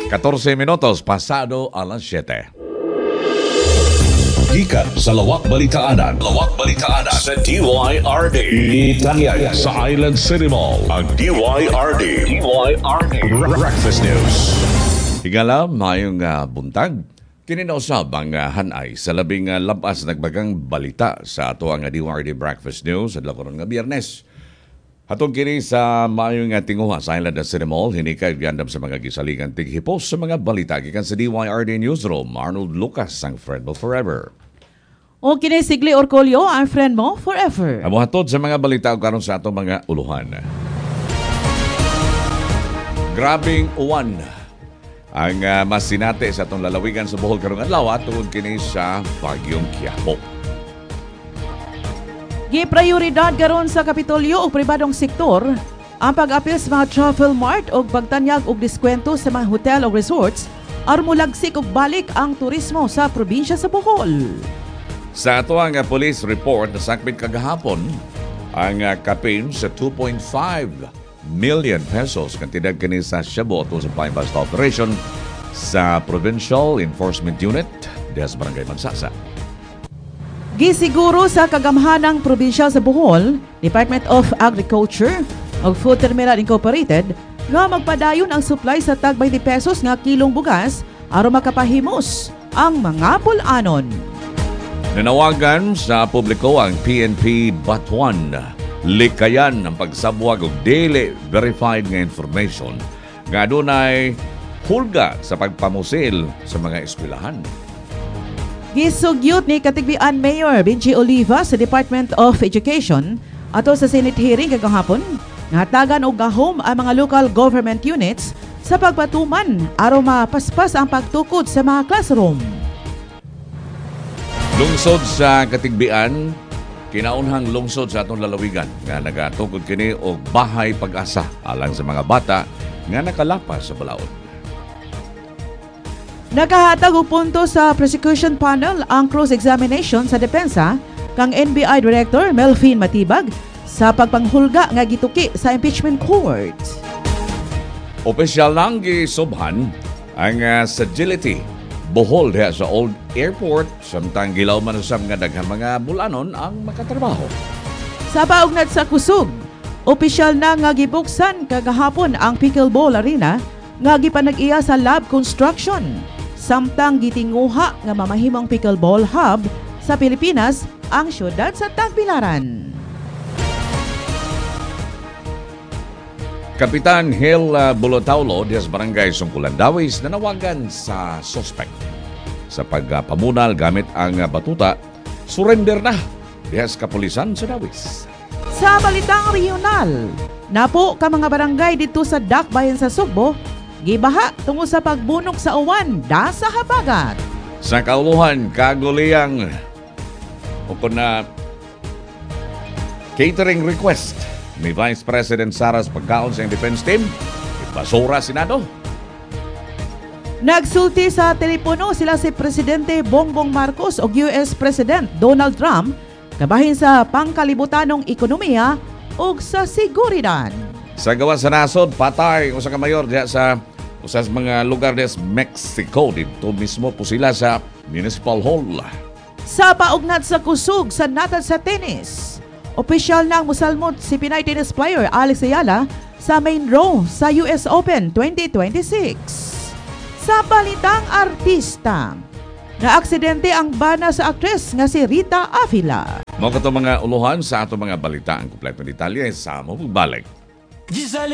14 minutos pasado alas 7. Gikan sa Lawak Balitaanan. Sa DYRD. Itanyag sa Island City Mall. Ang DYRD. Breakfast News. Higala, mayong buntag. Kininausab ang hanay sa labing labas nagbagang balita sa ato ang DYRD Breakfast News sa lakoron nga Biyernes. Hatong kini sa mayong tinguha sa Island City Mall, hinikay gandam sa mga gisalingan tighipos sa mga balita gikan sa DYRD Newsroom. Arnold Lucas, ang friend mo forever. O kini Sigli Orcolio, ang friend mo forever. Amo hatod sa mga balita karon sa atong mga uluhan. Grabing uwan ang masinate sa atong lalawigan sa Bohol karong adlaw tungod kini sa Bagyong Quiapo. Giprioridad karon sa Kapitolyo o pribadong sektor ang pag-apil sa mga travel mart o pagtanyag og diskwento sa mga hotel o resorts aron mulagsik og balik ang turismo sa probinsya sa Bohol. Sa ato ang police report na sakbit kagahapon ang kapin sa 2.5 million pesos kantidad kini sa Shabu atol sa basta operation sa Provincial Enforcement Unit des Barangay Magsasa. Gisiguro sa kagamhanang probinsya sa Bohol, Department of Agriculture o Food Terminal Incorporated nga magpadayon ang supply sa tag 20 pesos nga kilong bugas aron makapahimos ang mga pulanon. Nanawagan sa publiko ang PNP Batuan. Likayan ang pagsabwag og daily verified nga information nga adunay hulga sa pagpamusil sa mga eskwelahan. Gisugyot ni Katigbian Mayor Benji Oliva sa Department of Education ato sa Senate hearing kagahapon nga hatagan og gahom ang mga local government units sa pagpatuman aron mapaspas ang pagtukod sa mga classroom. Lungsod sa Katigbian, kinaunhang lungsod sa atong lalawigan nga nagatukod kini og bahay pag-asa alang sa mga bata nga nakalapas sa balaod. Nakahatag og punto sa prosecution panel ang cross-examination sa depensa kang NBI Director Melvin Matibag sa pagpanghulga nga gituki sa impeachment court. Opisyal nang gisubhan ang sagility Bohol diha sa Old Airport samtang gilaw man usab nga daghang mga bulanon ang makatrabaho. Sa paugnat sa kusog, opisyal na nga gibuksan kagahapon ang Pickleball Arena nga gipanag-iya sa Lab Construction. Samtang gitinguha nga mamahimong pickleball hub sa Pilipinas ang syudad sa Tagbilaran. Kapitan Hil Bulotaulo des Barangay Sungkulan Dawis nanawagan sa suspect sa pagpamunal gamit ang batuta, surrender na diha sa kapulisan sa Dawis. Sa balitang regional, napo ka mga barangay dito sa Dakbayan sa Sugbo, gibaha tungo sa pagbunok sa uwan da sa habagat. Sa kauluhan, kaguliyang o na catering request ni Vice President Sara sa pagkaon sa defense team, ipasura Senado. Nagsulti sa telepono sila si Presidente Bongbong Marcos o US President Donald Trump kabahin sa pangkalibutanong ekonomiya o sa seguridad. Sa gawa sa nasod, patay o sa kamayor diya sa usas mga lugar des Mexico. Dito mismo po sila sa Municipal Hall. Sa paugnat sa kusog sa natad sa tennis, opisyal na musalmot si Pinay tennis player Alex Ayala sa main draw sa US Open 2026. Sa balitang artista, naaksidente ang bana sa aktres nga si Rita Avila. Mga mga uluhan sa ato mga balita ang kompletong detalye sa mo pagbalik.